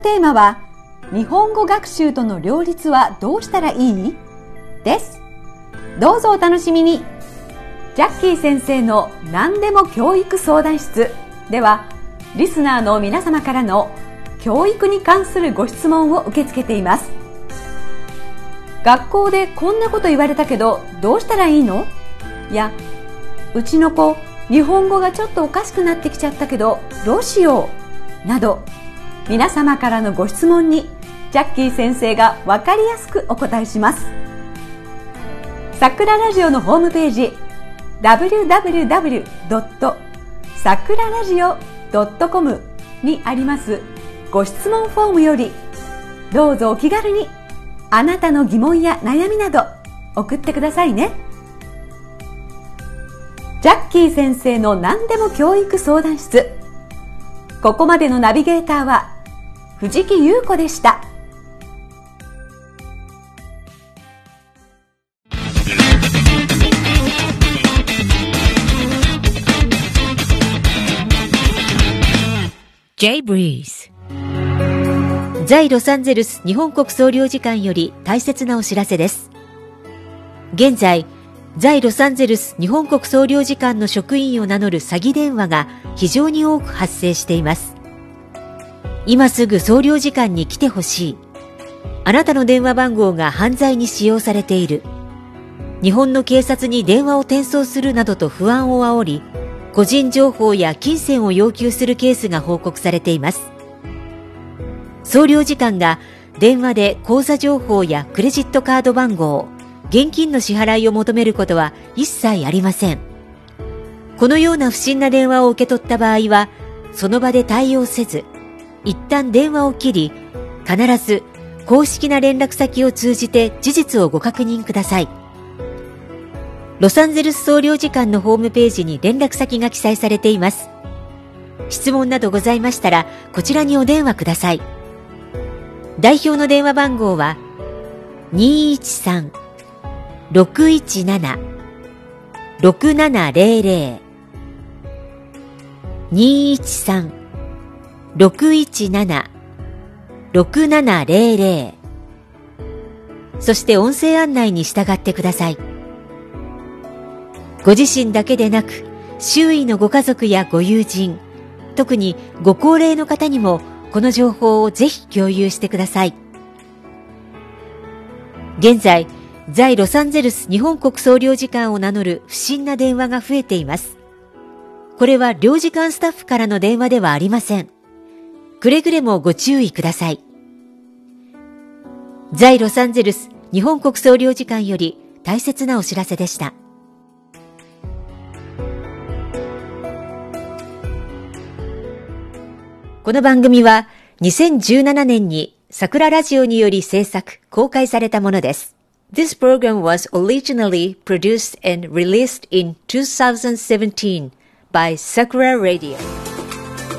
テーマは、日本語学習との両立はどうしたらいい？です。どうぞお楽しみに。ジャッキー先生の何でも教育相談室では、リスナーの皆様からの教育に関するご質問を受け付けています。学校でこんなこと言われたけどどうしたらいいの？や、うちの子、日本語がちょっとおかしくなってきちゃったけどどうしよう？など、皆様からのご質問にジャッキー先生がわかりやすくお答えします。さくらラジオのホームページ www.sakuraradio.com にありますご質問フォームより、どうぞお気軽にあなたの疑問や悩みなど送ってくださいね。ジャッキー先生の何でも教育相談室。ここまでのナビゲーターは藤木優子でした。 J-Breeze 在ロサンゼルス日本国総領事館より大切なお知らせです。現在、在ロサンゼルス日本国総領事館の職員を名乗る詐欺電話が非常に多く発生しています。今すぐ総領事館に来てほしい。あなたの電話番号が犯罪に使用されている。日本の警察に電話を転送するなどと不安を煽り、個人情報や金銭を要求するケースが報告されています。総領事館が電話で口座情報やクレジットカード番号、現金の支払いを求めることは一切ありません。このような不審な電話を受け取った場合は、その場で対応せず、一旦電話を切り、必ず公式な連絡先を通じて事実をご確認ください。ロサンゼルス総領事館のホームページに連絡先が記載されています。質問などございましたら、こちらにお電話ください。代表の電話番号は 213-617-6700 213-617-6700 そして音声案内に従ってください。ご自身だけでなく、周囲のご家族やご友人、特にご高齢の方にもこの情報をぜひ共有してください。現在、在ロサンゼルス日本国総領事館を名乗る不審な電話が増えています。これは領事館スタッフからの電話ではありません。くれぐれもご注意ください。在ロサンゼルス日本国総領事館より大切なお知らせでした。この番組は2017年にさくらラジオにより制作、公開されたものです。This program was originally produced and released in 2017 by Sakura Radio.